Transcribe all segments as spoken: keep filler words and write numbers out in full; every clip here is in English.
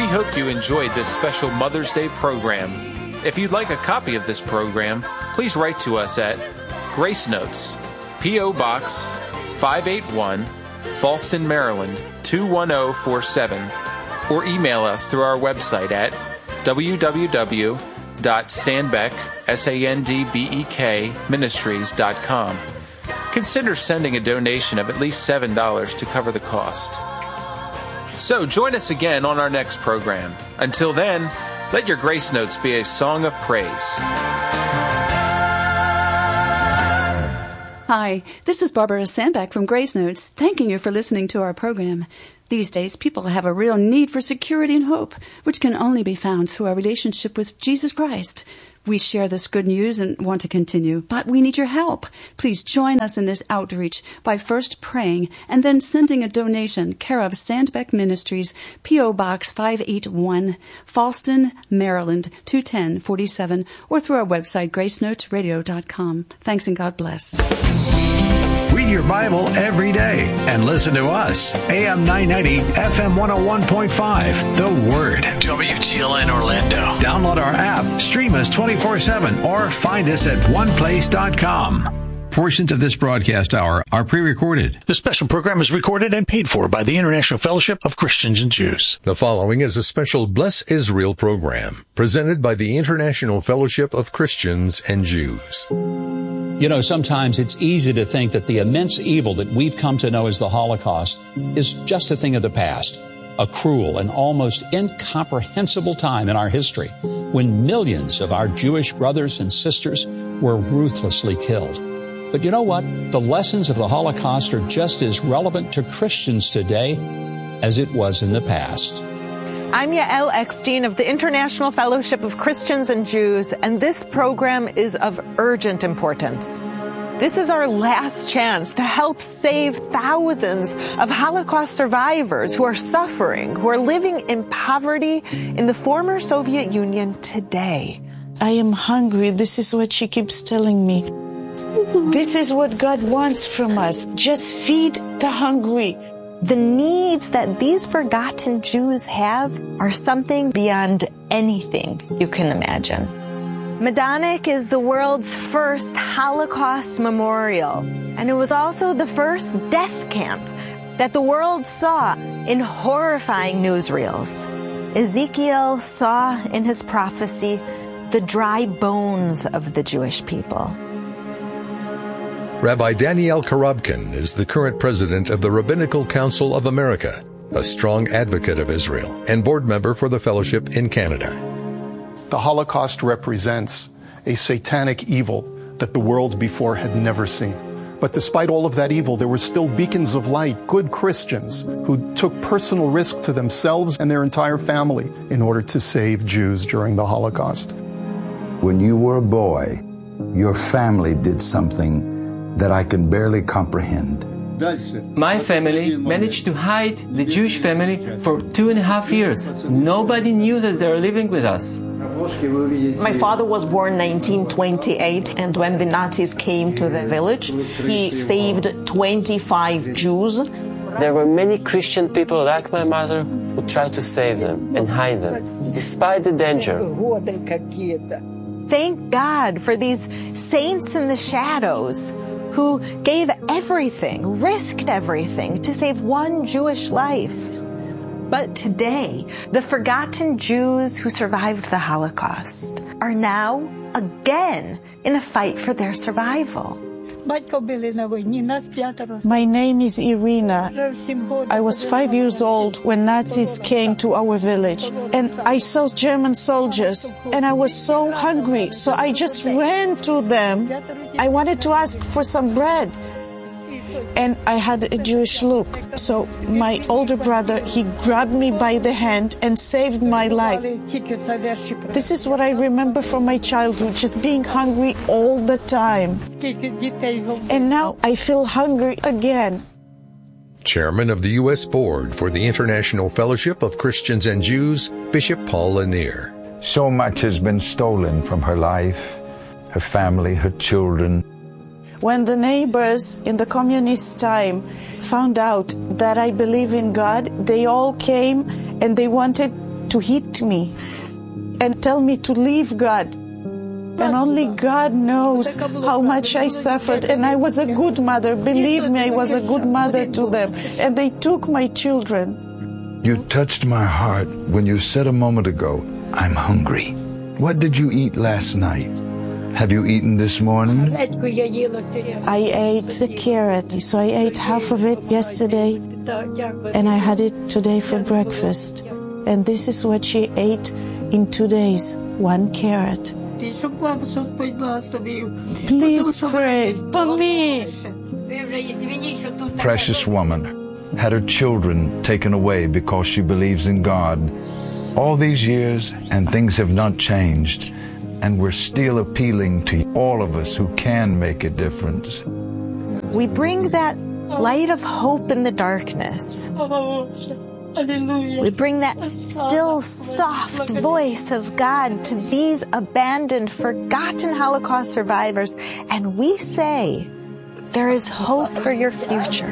hope you enjoyed this special Mother's Day program. If you'd like a copy of this program, please write to us at Grace Notes, P O. Box five eighty-one, Fallston, Maryland two one zero four seven, or email us through our website at w w w dot sandbeck, S A N D B E K, ministries dot com. Consider sending a donation of at least seven dollars to cover the cost. So join us again on our next program. Until then, let your Grace Notes be a song of praise. Hi, this is Barbara Sandbeck from Grace Notes, thanking you for listening to our program. These days, people have a real need for security and hope, which can only be found through our relationship with Jesus Christ. We share this good news and want to continue, but we need your help. Please join us in this outreach by first praying and then sending a donation, care of Sandbeck Ministries, P O. Box five eighty-one, Fallston, Maryland two ten forty-seven, or through our website, grace notes radio dot com. Thanks and God bless. Read your Bible every day and listen to us. A M nine ninety, F M one oh one point five. The Word. W G L N Orlando. Download our app, stream us twenty-four seven, or find us at one place dot com. Portions of this broadcast hour are pre-recorded. This special program is recorded and paid for by the International Fellowship of Christians and Jews. The following is a special Bless Israel program presented by the International Fellowship of Christians and Jews. You know, sometimes it's easy to think that the immense evil that we've come to know as the Holocaust is just a thing of the past, a cruel and almost incomprehensible time in our history when millions of our Jewish brothers and sisters were ruthlessly killed. But you know what? The lessons of the Holocaust are just as relevant to Christians today as it was in the past. I'm Yael Eckstein of the International Fellowship of Christians and Jews, and this program is of urgent importance. This is our last chance to help save thousands of Holocaust survivors who are suffering, who are living in poverty in the former Soviet Union today. I am hungry. This is what she keeps telling me. This is what God wants from us. Just feed the hungry. The needs that these forgotten Jews have are something beyond anything you can imagine. Majdanek is the world's first Holocaust memorial, and it was also the first death camp that the world saw in horrifying newsreels. Ezekiel saw in his prophecy the dry bones of the Jewish people. Rabbi Daniel Karabkin is the current president of the Rabbinical Council of America, a strong advocate of Israel, and board member for the fellowship in Canada. The Holocaust represents a satanic evil that the world before had never seen. But despite all of that evil, there were still beacons of light, good Christians who took personal risk to themselves and their entire family in order to save Jews during the Holocaust. When you were a boy, your family did something that I can barely comprehend. My family managed to hide the Jewish family for two and a half years. Nobody knew that they were living with us. My father was born nineteen twenty-eight, and when the Nazis came to the village, he saved twenty-five Jews. There were many Christian people like my mother who tried to save them and hide them, despite the danger. Thank God for these saints in the shadows who gave everything, risked everything to save one Jewish life. But today, the forgotten Jews who survived the Holocaust are now again in a fight for their survival. My name is Irina. I was five years old when Nazis came to our village, and I saw German soldiers, and I was so hungry, so I just ran to them. I wanted to ask for some bread, and I had a Jewish look. So my older brother, he grabbed me by the hand and saved my life. This is what I remember from my childhood, just being hungry all the time. And now I feel hungry again. Chairman of the U S Board for the International Fellowship of Christians and Jews, Bishop Paul Lanier. So much has been stolen from her life, her family, her children. When the neighbors in the communist time found out that I believe in God, they all came and they wanted to hit me and tell me to leave God. And only God knows how much I suffered. And I was a good mother. Believe me, I was a good mother to them. And they took my children. You touched my heart when you said a moment ago, I'm hungry. What did you eat last night? Have you eaten this morning? I ate the carrot. So I ate half of it yesterday. And I had it today for breakfast. And this is what she ate in two days. One carrot. Please pray for me. Precious woman had her children taken away because she believes in God. All these years and things have not changed, and we're still appealing to all of us who can make a difference. We bring that light of hope in the darkness. We bring that still, soft voice of God to these abandoned, forgotten Holocaust survivors, and we say, there is hope for your future.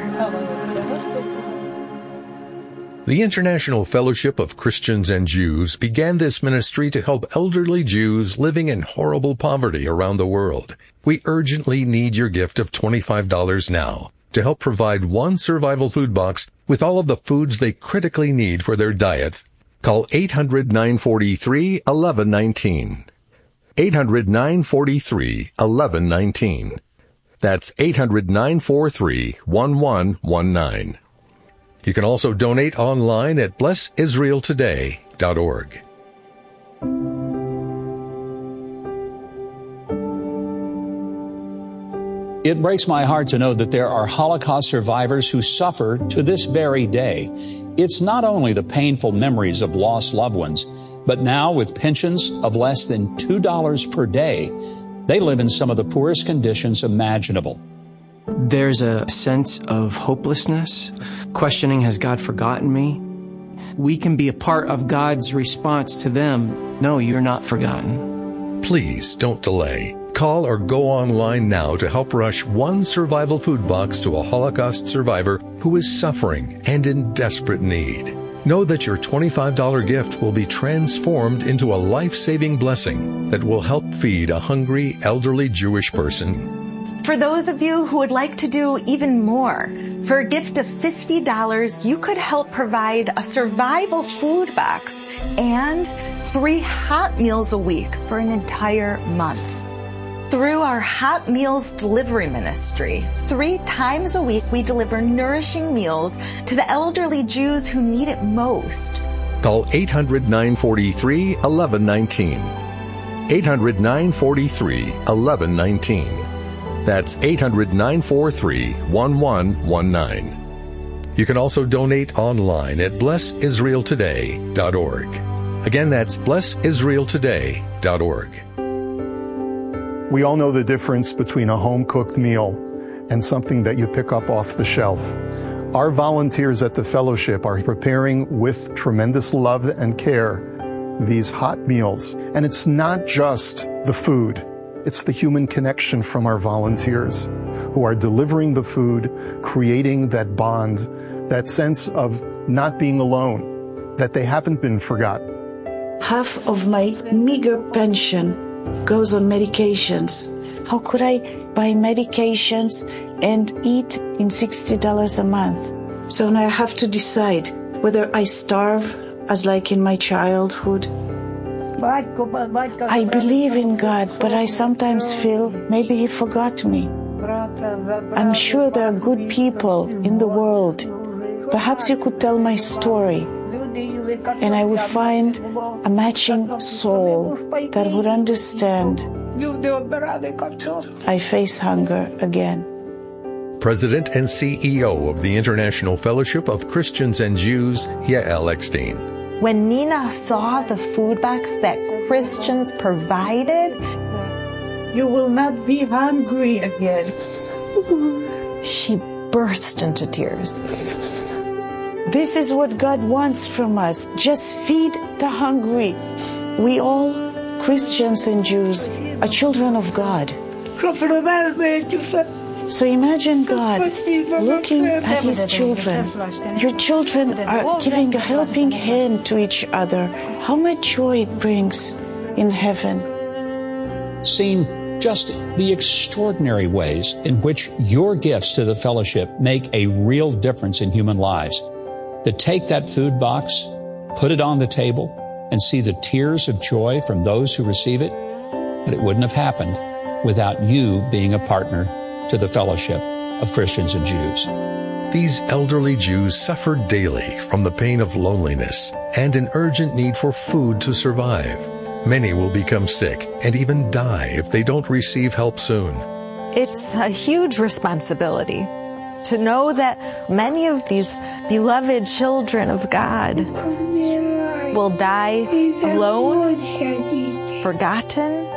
The International Fellowship of Christians and Jews began this ministry to help elderly Jews living in horrible poverty around the world. We urgently need your gift of twenty-five dollars now to help provide one survival food box with all of the foods they critically need for their diet. Call eight hundred, nine four three, one one one nine. eight hundred, nine four three, one one one nine. That's eight hundred, nine four three, one one one nine. You can also donate online at bless israel today dot org. It breaks my heart to know that there are Holocaust survivors who suffer to this very day. It's not only the painful memories of lost loved ones, but now with pensions of less than two dollars per day, they live in some of the poorest conditions imaginable. There's a sense of hopelessness, questioning, has God forgotten me? We can be a part of God's response to them. No, you're not forgotten. Please don't delay. Call or go online now to help rush one survival food box to a Holocaust survivor who is suffering and in desperate need. Know that your twenty-five dollars gift will be transformed into a life-saving blessing that will help feed a hungry, elderly Jewish person. For those of you who would like to do even more, for a gift of fifty dollars, you could help provide a survival food box and three hot meals a week for an entire month. Through our Hot Meals Delivery Ministry, three times a week we deliver nourishing meals to the elderly Jews who need it most. Call eight hundred, nine four three, one one one nine. eight hundred, nine four three, one one one nine. That's eight hundred, nine four three, one one one nine. You can also donate online at bless israel today dot org. Again, that's bless israel today dot org. We all know the difference between a home-cooked meal and something that you pick up off the shelf. Our volunteers at the fellowship are preparing with tremendous love and care these hot meals. And it's not just the food. It's the human connection from our volunteers who are delivering the food, creating that bond, that sense of not being alone, that they haven't been forgotten. Half of my meager pension goes on medications. How could I buy medications and eat in sixty dollars a month? So now I have to decide whether I starve as like in my childhood. I believe in God, but I sometimes feel maybe He forgot me. I'm sure there are good people in the world. Perhaps you could tell my story, and I would find a matching soul that would understand. I face hunger again. President and C E O of the International Fellowship of Christians and Jews, Yael Eckstein. When Nina saw the food box that Christians provided, you will not be hungry again. She burst into tears. This is what God wants from us. Just feed the hungry. We all, Christians and Jews, are children of God. So imagine God looking at his children. Your children are giving a helping hand to each other. How much joy it brings in heaven. Seeing just the extraordinary ways in which your gifts to the fellowship make a real difference in human lives. To take that food box, put it on the table, and see the tears of joy from those who receive it. But it wouldn't have happened without you being a partner to the fellowship of Christians and Jews. These elderly Jews suffered daily from the pain of loneliness and an urgent need for food to survive. Many will become sick and even die if they don't receive help soon. It's a huge responsibility to know that many of these beloved children of God will die alone, forgotten.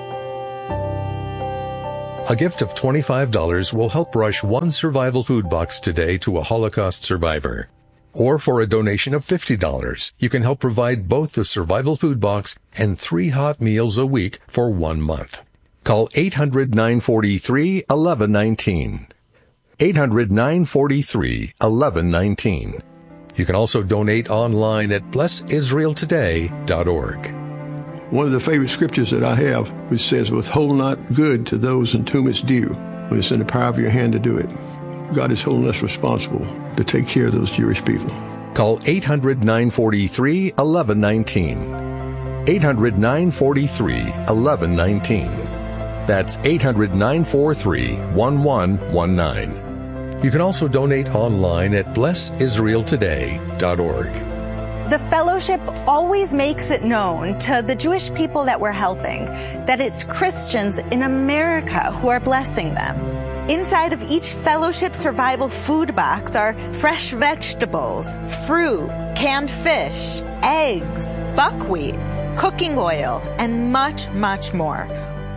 A gift of twenty-five dollars will help rush one survival food box today to a Holocaust survivor. Or for a donation of fifty dollars, you can help provide both the survival food box and three hot meals a week for one month. Call eight hundred, nine four three, one one one nine. eight hundred, nine four three, one one one nine. You can also donate online at bless israel today dot org. One of the favorite scriptures that I have, which says, withhold not good to those in whom it's due, when it's in the power of your hand to do it. God is holding us responsible to take care of those Jewish people. Call eight hundred, nine four three, one one one nine. eight hundred, nine four three, one one one nine. That's eight hundred, nine four three, one one one nine. You can also donate online at bless israel today dot org. The fellowship always makes it known to the Jewish people that we're helping that it's Christians in America who are blessing them. Inside of each fellowship survival food box are fresh vegetables, fruit, canned fish, eggs, buckwheat, cooking oil, and much, much more.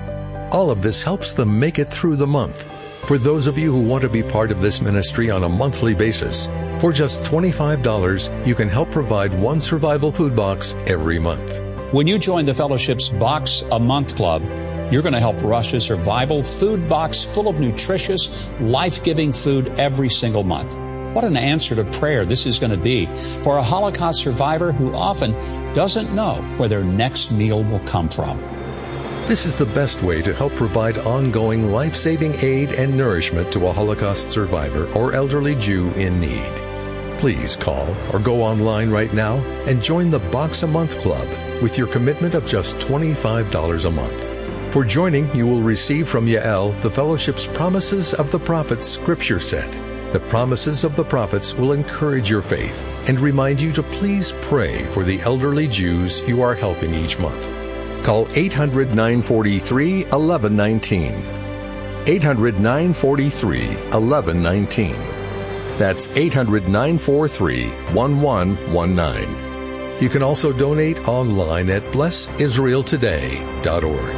All of this helps them make it through the month. For those of you who want to be part of this ministry on a monthly basis, for just twenty-five dollars, you can help provide one survival food box every month. When you join the fellowship's Box a Month Club, you're going to help rush a survival food box full of nutritious, life-giving food every single month. What an answer to prayer this is going to be for a Holocaust survivor who often doesn't know where their next meal will come from. This is the best way to help provide ongoing life-saving aid and nourishment to a Holocaust survivor or elderly Jew in need. Please call or go online right now and join the Box a Month Club with your commitment of just twenty-five dollars a month. For joining, you will receive from Yael the fellowship's Promises of the Prophets scripture set. The Promises of the Prophets will encourage your faith and remind you to please pray for the elderly Jews you are helping each month. Call eight hundred, nine four three, one one one nine. eight hundred, nine four three, one one one nine. That's eight hundred, nine four three, one one one nine. You can also donate online at bless israel today dot org.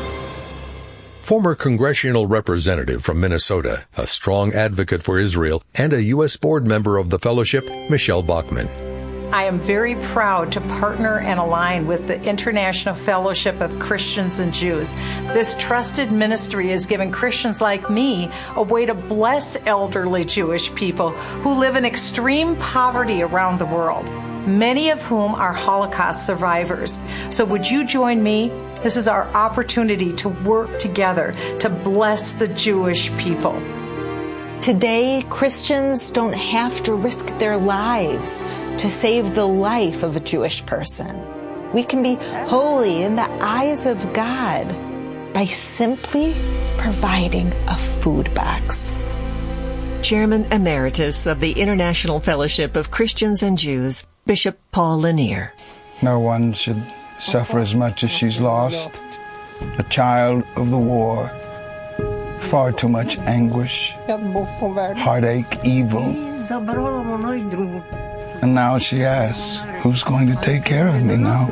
Former congressional representative from Minnesota, a strong advocate for Israel, and a U S board member of the fellowship, Michelle Bachman. I am very proud to partner and align with the International Fellowship of Christians and Jews. This trusted ministry is giving Christians like me a way to bless elderly Jewish people who live in extreme poverty around the world, many of whom are Holocaust survivors. So would you join me? This is our opportunity to work together to bless the Jewish people. Today, Christians don't have to risk their lives to save the life of a Jewish person. We can be holy in the eyes of God by simply providing a food box. Chairman Emeritus of the International Fellowship of Christians and Jews, Bishop Paul Lanier. No one should suffer as much as she's lost. A child of the war. Far too much anguish, heartache, evil. And now she asks, who's going to take care of me now?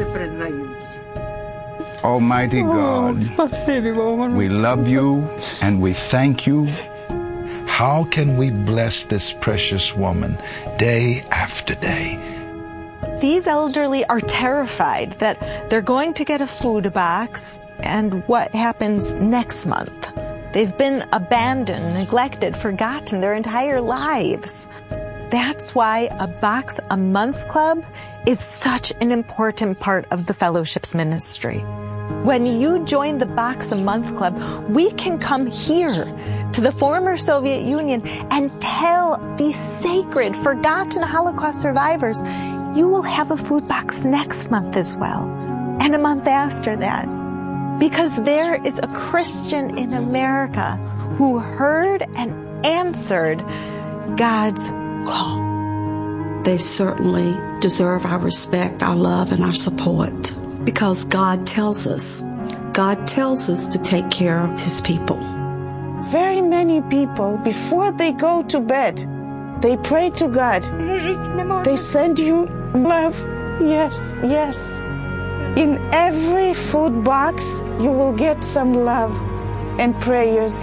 Almighty God, we love you and we thank you. How can we bless this precious woman day after day? These elderly are terrified that they're going to get a food box, and what happens next month? They've been abandoned, neglected, forgotten their entire lives. That's why a Box a Month Club is such an important part of the fellowship's ministry. When you join the Box a Month Club, we can come here to the former Soviet Union and tell these sacred, forgotten Holocaust survivors, you will have a food box next month as well, and a month after that. Because there is a Christian in America who heard and answered God's call. They certainly deserve our respect, our love, and our support. Because God tells us, God tells us to take care of His people. Very many people, before they go to bed, they pray to God. They send you love. Yes, yes. In every food box, you will get some love and prayers.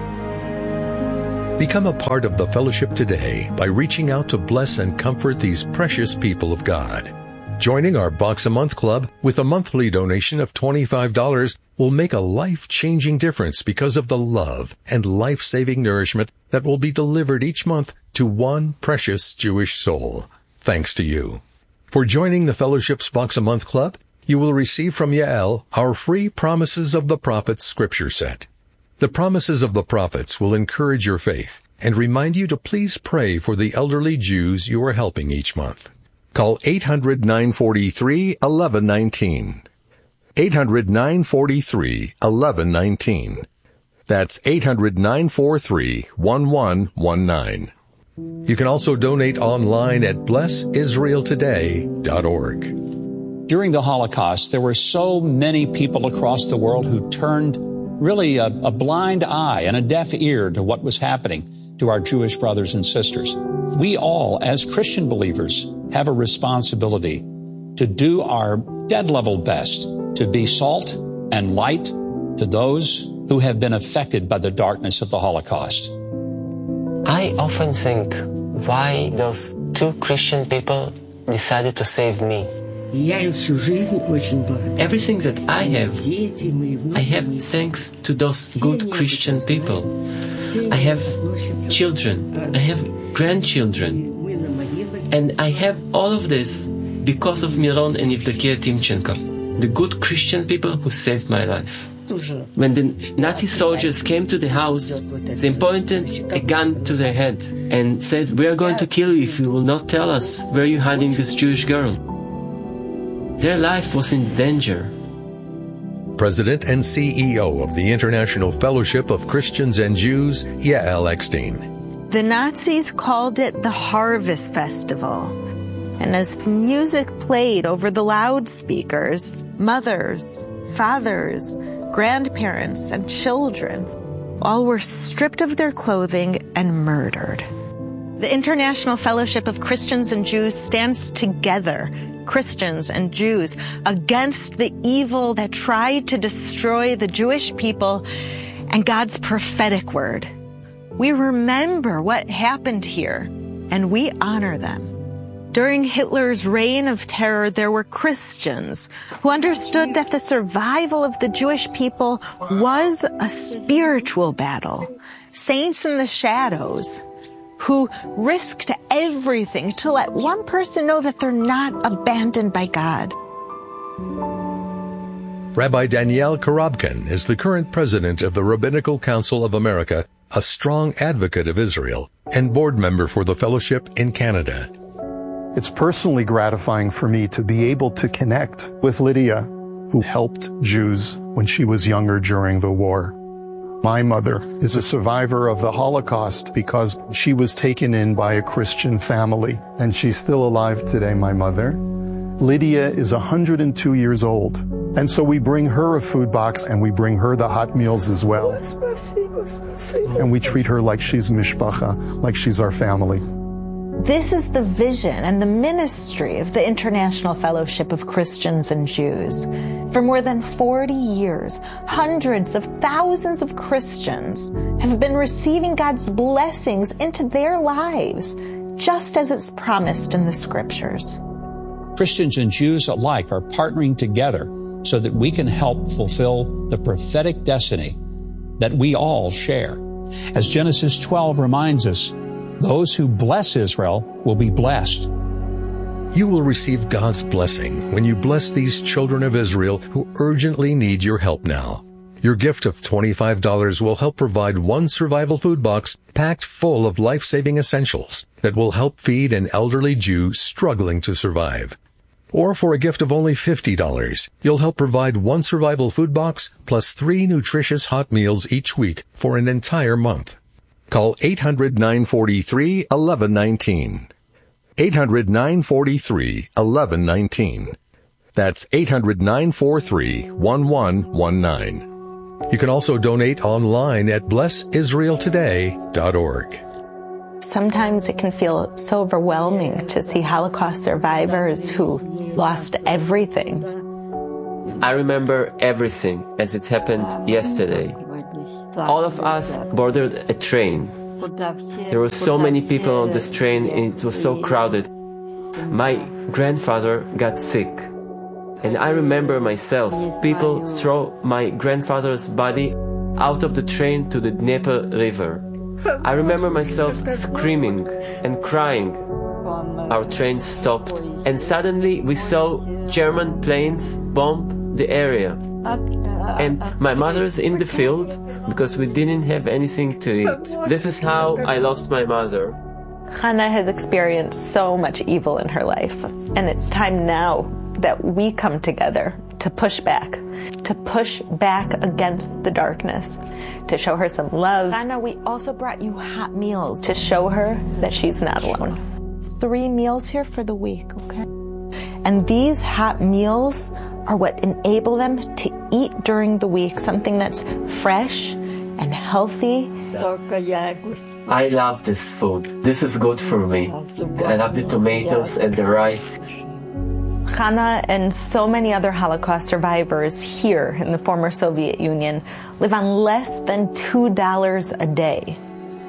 Become a part of the fellowship today by reaching out to bless and comfort these precious people of God. Joining our Box a Month Club with a monthly donation of twenty-five dollars will make a life-changing difference because of the love and life-saving nourishment that will be delivered each month to one precious Jewish soul. Thanks to you. For joining the Fellowship's Box a Month Club, you will receive from Yael our free Promises of the Prophets scripture set. The Promises of the Prophets will encourage your faith and remind you to please pray for the elderly Jews you are helping each month. Call eight hundred, nine four three, one one one nine. eight hundred, nine four three, one one one nine. That's eight hundred, nine four three, one one one nine. You can also donate online at bless israel today dot org. During the Holocaust, there were so many people across the world who turned really a, a blind eye and a deaf ear to what was happening to our Jewish brothers and sisters. We all, as Christian believers, have a responsibility to do our dead level best to be salt and light to those who have been affected by the darkness of the Holocaust. I often think why those two Christian people decided to save me. Everything that I have, I have thanks to those good Christian people. I have children, I have grandchildren, and I have all of this because of Miron and Evdokia Timchenko, the good Christian people who saved my life. When the Nazi soldiers came to the house, they pointed a gun to their head and said, "We are going to kill you if you will not tell us where you're hiding this Jewish girl." Their life was in danger. President and C E O of the International Fellowship of Christians and Jews, Yael Eckstein. The Nazis called it the Harvest Festival. And as music played over the loudspeakers, mothers, fathers, grandparents, and children all were stripped of their clothing and murdered. The International Fellowship of Christians and Jews stands together, Christians and Jews, against the evil that tried to destroy the Jewish people and God's prophetic word. We remember what happened here, and we honor them. During Hitler's reign of terror, there were Christians who understood that the survival of the Jewish people was a spiritual battle. Saints in the shadows who risked everything to let one person know that they're not abandoned by God. Rabbi Danielle Korobkin is the current president of the Rabbinical Council of America, a strong advocate of Israel, and board member for the fellowship in Canada. It's personally gratifying for me to be able to connect with Lydia, who helped Jews when she was younger during the war. My mother is a survivor of the Holocaust because she was taken in by a Christian family, and she's still alive today, my mother. Lydia is one hundred two years old, and so we bring her a food box and we bring her the hot meals as well. And we treat her like she's mishpacha, like she's our family. This is the vision and the ministry of the International Fellowship of Christians and Jews. For more than forty years, hundreds of thousands of Christians have been receiving God's blessings into their lives, just as it's promised in the Scriptures. Christians and Jews alike are partnering together so that we can help fulfill the prophetic destiny that we all share. As Genesis twelve reminds us, those who bless Israel will be blessed. You will receive God's blessing when you bless these children of Israel who urgently need your help now. Your gift of twenty-five dollars will help provide one survival food box packed full of life-saving essentials that will help feed an elderly Jew struggling to survive. Or for a gift of only fifty dollars, you'll help provide one survival food box plus three nutritious hot meals each week for an entire month. Call eight hundred, nine four three, one one one nine. eight hundred, nine four three, one one one nine. That's eight hundred, nine four three, one one one nine. You can also donate online at bless israel today dot org. Sometimes it can feel so overwhelming to see Holocaust survivors who lost everything. I remember everything as it happened yesterday. All of us boarded a train. There were so many people on this train and it was so crowded. My grandfather got sick. And I remember myself, people throw my grandfather's body out of the train to the Dnieper River. I remember myself screaming and crying. Our train stopped and suddenly we saw German planes bomb the area. And my mother's in the field because we didn't have anything to eat. This is how I lost my mother. Hannah has experienced so much evil in her life, and it's time now that we come together to push back, to push back against the darkness, to show her some love. Hannah, we also brought you hot meals to show her that she's not alone. Three meals here for the week, okay? And these hot meals are what enable them to eat during the week, something that's fresh and healthy. I love this food. This is good for me. I love the tomatoes and the rice. Hannah and so many other Holocaust survivors here in the former Soviet Union live on less than two dollars a day.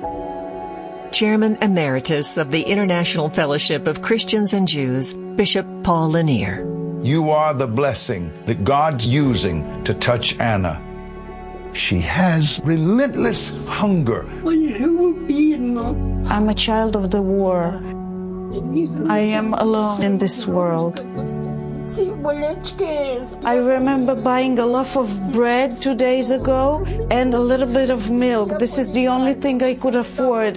Chairman Emeritus of the International Fellowship of Christians and Jews, Bishop Paul Lanier. You are the blessing that God's using to touch Anna. She has relentless hunger. I'm a child of the war. I am alone in this world. I remember buying a loaf of bread two days ago and a little bit of milk. This is the only thing I could afford.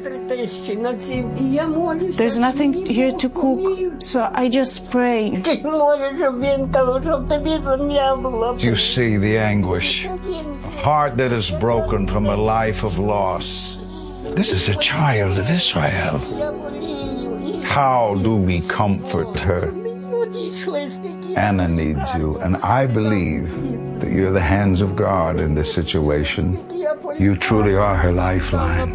There's nothing here to cook, so I just pray. You see the anguish, a heart that is broken from a life of loss. This is a child of Israel. How do we comfort her? Anna needs you, and I believe that you're the hands of God in this situation. You truly are her lifeline.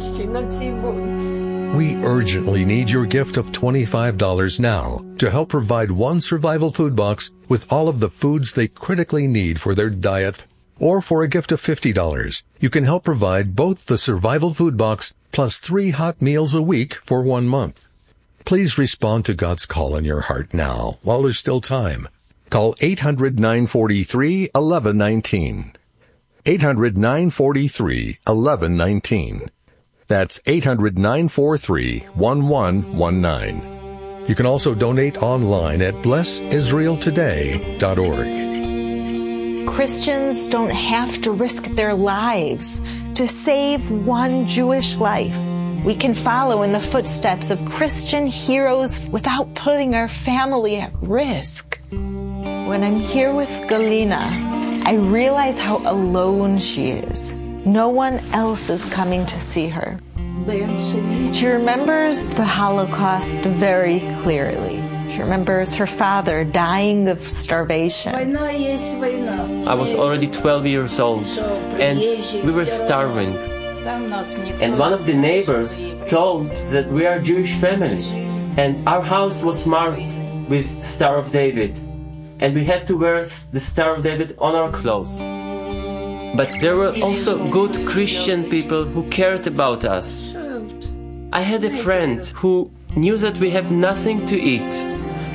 We urgently need your gift of twenty-five dollars now to help provide one survival food box with all of the foods they critically need for their diet. Or for a gift of fifty dollars, you can help provide both the survival food box plus three hot meals a week for one month. Please respond to God's call in your heart now, while there's still time. Call eight hundred, nine four three, one one one nine. eight hundred, nine four three, one one one nine. That's eight hundred, nine four three, one one one nine. You can also donate online at bless israel today dot org. Christians don't have to risk their lives to save one Jewish life. We can follow in the footsteps of Christian heroes without putting our family at risk. When I'm here with Galina, I realize how alone she is. No one else is coming to see her. She remembers the Holocaust very clearly. She remembers her father dying of starvation. I was already twelve years old, and we were starving. And one of the neighbors told that we are a Jewish family, and our house was marked with Star of David, and we had to wear the Star of David on our clothes. But there were also good Christian people who cared about us. I had a friend who knew that we have nothing to eat,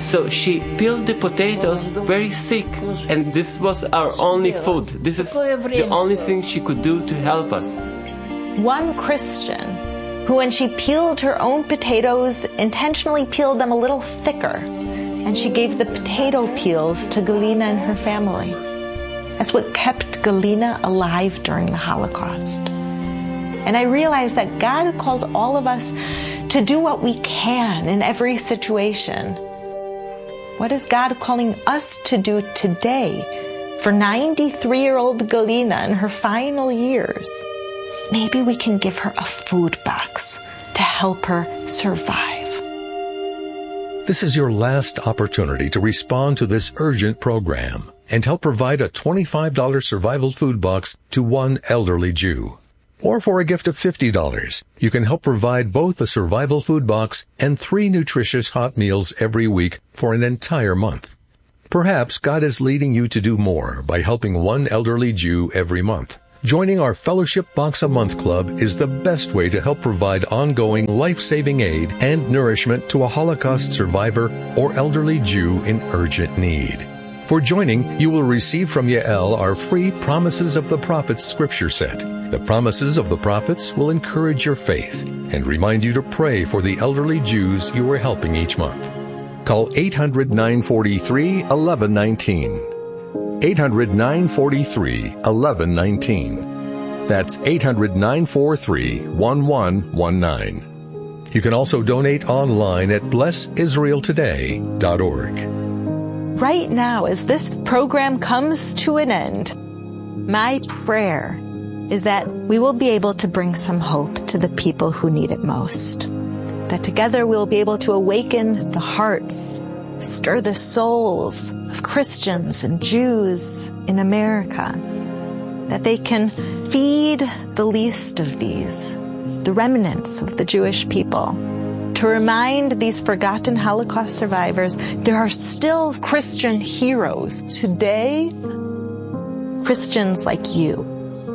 So she peeled the potatoes very thick, and this was our only food. This is the only thing she could do to help us. One Christian who, when she peeled her own potatoes, intentionally peeled them a little thicker, and she gave the potato peels to Galina and her family. That's what kept Galina alive during the Holocaust. And I realized that God calls all of us to do what we can in every situation. What is God calling us to do today for ninety-three-year-old Galina in her final years? Maybe we can give her a food box to help her survive. This is your last opportunity to respond to this urgent program and help provide a twenty-five dollars survival food box to one elderly Jew. Or for a gift of fifty dollars, you can help provide both a survival food box and three nutritious hot meals every week for an entire month. Perhaps God is leading you to do more by helping one elderly Jew every month. Joining our Fellowship Box a Month Club is the best way to help provide ongoing life-saving aid and nourishment to a Holocaust survivor or elderly Jew in urgent need. For joining, you will receive from Yael our free Promises of the Prophets scripture set. The Promises of the Prophets will encourage your faith and remind you to pray for the elderly Jews you are helping each month. Call eight hundred, nine four three, eleven nineteen. eight hundred, nine four three, eleven nineteen. That's eight hundred, nine four three, eleven nineteen. You can also donate online at bless israel today dot org. Right now, as this program comes to an end, my prayer is that we will be able to bring some hope to the people who need it most. That together we'll be able to awaken the hearts, stir the souls of Christians and Jews in America. That they can feed the least of these, the remnants of the Jewish people. To remind these forgotten Holocaust survivors, there are still Christian heroes today, Christians like you.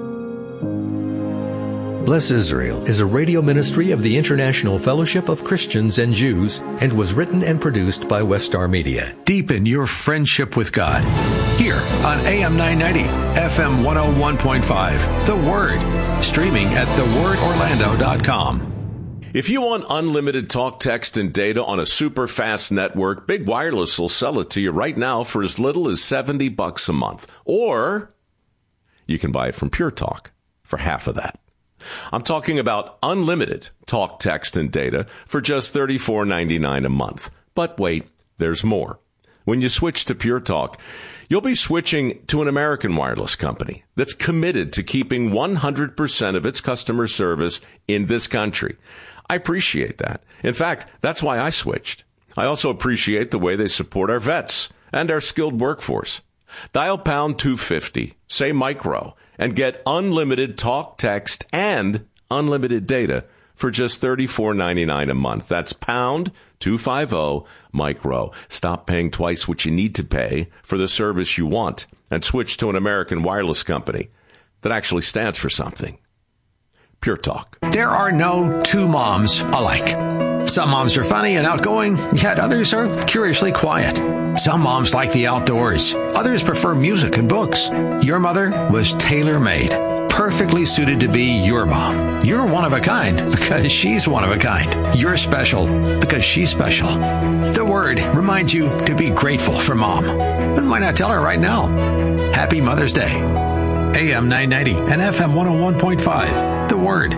Bless Israel is a radio ministry of the International Fellowship of Christians and Jews and was written and produced by Westar Media. Deepen your friendship with God. Here on A M nine ninety, F M one oh one point five, The Word. Streaming at the word orlando dot com. If you want unlimited talk, text, and data on a super fast network, Big Wireless will sell it to you right now for as little as seventy bucks a month. Or you can buy it from Pure Talk for half of that. I'm talking about unlimited talk, text, and data for just thirty-four ninety-nine a month. But wait, there's more. When you switch to Pure Talk, you'll be switching to an American wireless company that's committed to keeping one hundred percent of its customer service in this country. I appreciate that. In fact, that's why I switched. I also appreciate the way they support our vets and our skilled workforce. Dial pound two fifty, say micro, and get unlimited talk, text, and unlimited data for just thirty-four ninety-nine a month. That's pound two fifty, micro. Stop paying twice what you need to pay for the service you want and switch to an American wireless company that actually stands for something. Pure Talk. There are no two moms alike. Some moms are funny and outgoing, yet others are curiously quiet. Some moms like the outdoors. Others prefer music and books. Your mother was tailor-made, perfectly suited to be your mom. You're one of a kind because she's one of a kind. You're special because she's special. The Word reminds you to be grateful for Mom. And why not tell her right now? Happy Mother's Day. A M nine ninety and F M one oh one point five. The Word.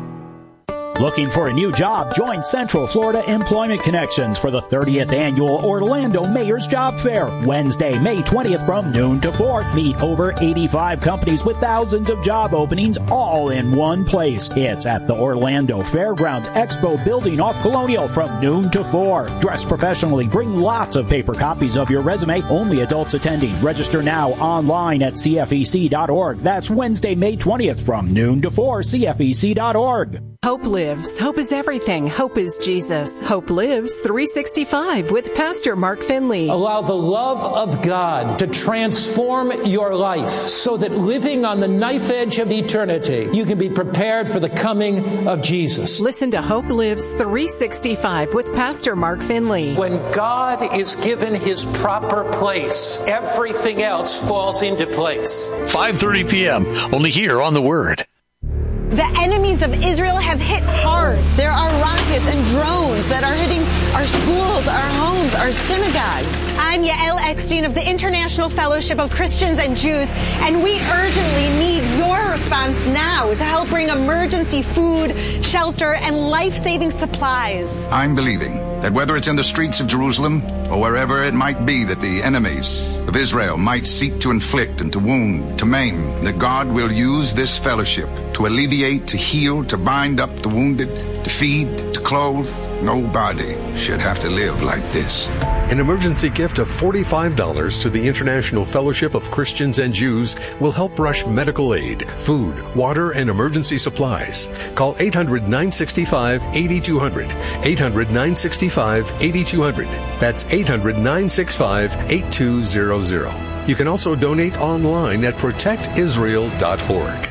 Looking for a new job? Join Central Florida Employment Connections for the thirtieth Annual Orlando Mayor's Job Fair. Wednesday, May twentieth from noon to four. Meet over eighty-five companies with thousands of job openings all in one place. It's at the Orlando Fairgrounds Expo Building off Colonial from noon to four. Dress professionally. Bring lots of paper copies of your resume. Only adults attending. Register now online at C F E C dot org. That's Wednesday, May twentieth from noon to four. C F E C dot org. Hope lives. Hope is everything. Hope is Jesus. Hope lives three sixty-five with Pastor Mark Finley. Allow the love of God to transform your life so that living on the knife edge of eternity, you can be prepared for the coming of Jesus. Listen to Hope Lives three sixty-five with Pastor Mark Finley. When God is given his proper place, everything else falls into place. five thirty p.m. only here on The Word. The enemies of Israel have hit hard. There are rockets and drones that are hitting our schools, our homes, our synagogues. I'm Yael Eckstein of the International Fellowship of Christians and Jews, and we urgently need your response now to help bring emergency food, shelter, and life-saving supplies. I'm believing that whether it's in the streets of Jerusalem or wherever it might be that the enemies of Israel might seek to inflict and to wound, to maim, that God will use this fellowship to alleviate, to heal, to bind up the wounded, to feed, to clothe. Nobody should have to live like this. An emergency gift of forty-five dollars to the International Fellowship of Christians and Jews will help rush medical aid, food, water, and emergency supplies. Call eight hundred, nine six five, eight two zero zero. eight hundred, nine six five, eight two zero zero. That's eight hundred, nine six five, eight two zero zero. You can also donate online at protect israel dot org.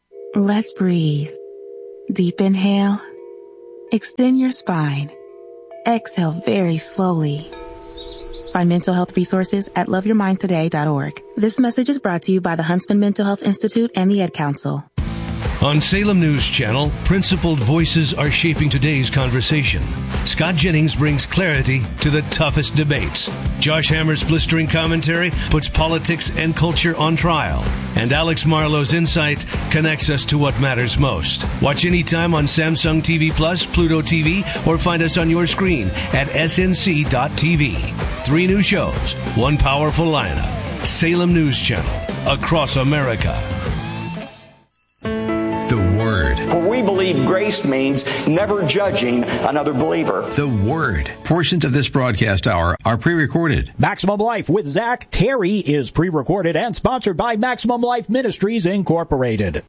Let's breathe. Deep inhale. Extend your spine. Exhale very slowly. Find mental health resources at love your mind today dot org. This message is brought to you by the Huntsman Mental Health Institute and the Ed Council. On Salem News Channel, principled voices are shaping today's conversation. Scott Jennings brings clarity to the toughest debates. Josh Hammer's blistering commentary puts politics and culture on trial. And Alex Marlowe's insight connects us to what matters most. Watch anytime on Samsung T V Plus, Pluto T V, or find us on your screen at S N C dot T V. Three new shows, one powerful lineup. Salem News Channel, across America. The Word. For we believe grace means never judging another believer. The Word. Portions of this broadcast hour are pre-recorded. Maximum Life with Zach Terry is pre-recorded and sponsored by Maximum Life Ministries, Incorporated.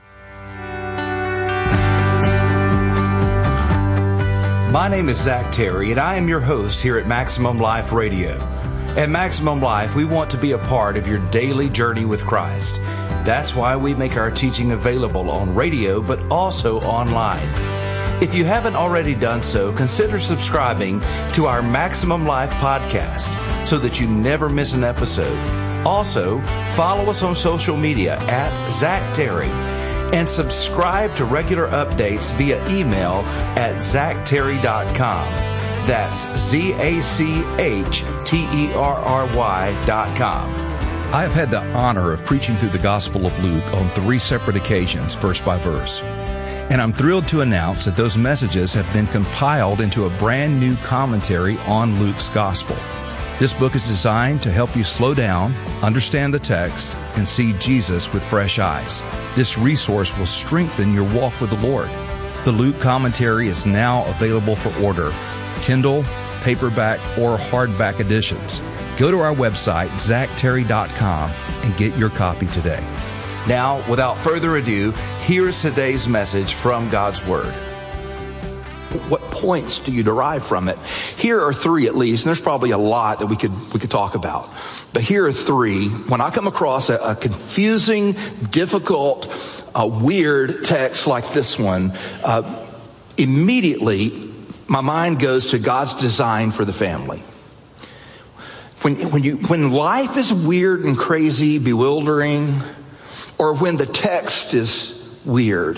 My name is Zach Terry, and I am your host here at Maximum Life Radio. At Maximum Life, we want to be a part of your daily journey with Christ. That's why we make our teaching available on radio, but also online. If you haven't already done so, consider subscribing to our Maximum Life podcast so that you never miss an episode. Also, follow us on social media at Zach Terry and subscribe to regular updates via email at zach terry dot com. That's Z A C H T E R R Y dot com. I've had the honor of preaching through the Gospel of Luke on three separate occasions, verse by verse. And I'm thrilled to announce that those messages have been compiled into a brand new commentary on Luke's Gospel. This book is designed to help you slow down, understand the text, and see Jesus with fresh eyes. This resource will strengthen your walk with the Lord. The Luke commentary is now available for order, Kindle, paperback, or hardback editions. Go to our website, zach terry dot com, and get your copy today. Now, without further ado, here's today's message from God's Word. What points do you derive from it? Here are three at least, and there's probably a lot that we could we could talk about. But here are three. When I come across a, a confusing, difficult, uh, weird text like this one, uh, immediately my mind goes to God's design for the family. When, when you, when life is weird and crazy, bewildering, or when the text is weird,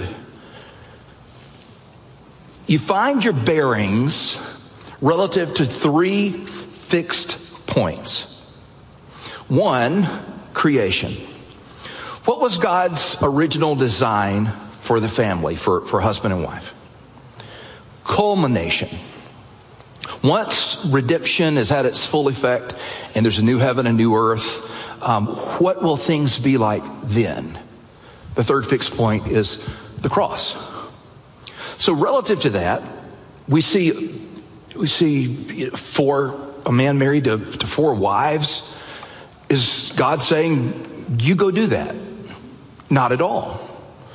you find your bearings relative to three fixed points. One, creation. What was God's original design for the family, for, for husband and wife? Culmination. Once redemption has had its full effect and there's a new heaven and new earth, um, what will things be like then? The third fixed point is the cross. So relative to that, we see we see four a man married to, to four wives. Is God saying, you go do that? Not at all.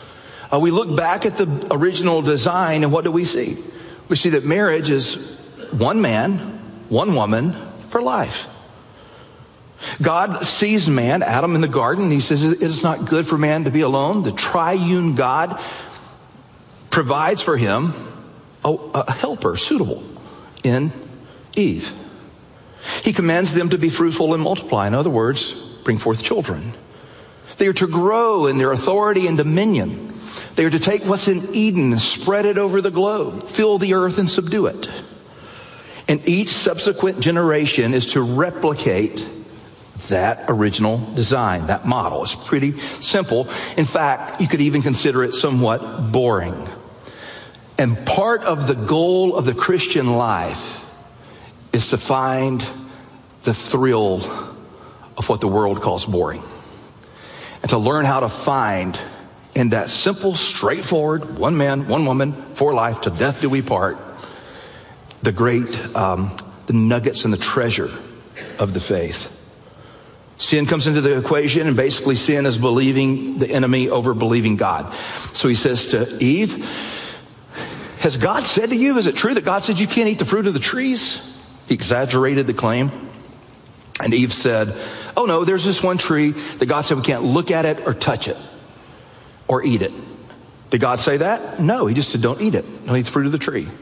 Uh, we look back at the original design, and what do we see? We see that marriage is one man, one woman for life. God sees man, Adam, in the garden, and he says it is not good for man to be alone. The triune God provides for him a, a helper suitable in Eve. He commands them to be fruitful and multiply. In other words, bring forth children. They are to grow in their authority and dominion. They are to take what's in Eden and spread it over the globe, fill the earth and subdue it. And each subsequent generation is to replicate that original design, that model. It's pretty simple. In fact, you could even consider it somewhat boring. And part of the goal of the Christian life is to find the thrill of what the world calls boring. And to learn how to find in that simple, straightforward, one man, one woman, for life, to death do we part, the great, um, the nuggets and the treasure of the faith. Sin comes into the equation, and basically sin is believing the enemy over believing God. So he says to Eve, has God said to you, is it true that God said you can't eat the fruit of the trees? He exaggerated the claim. And Eve said, oh no, there's this one tree that God said we can't look at it or touch it or eat it. Did God say that? No, he just said don't eat it. Don't eat the fruit of the tree.